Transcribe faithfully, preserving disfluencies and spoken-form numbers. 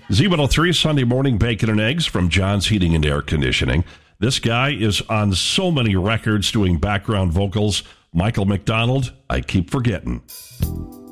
Z one oh three Sunday morning bacon and eggs from John's Heating and Air Conditioning. This guy is on so many records doing background vocals. Michael McDonald, I keep forgetting.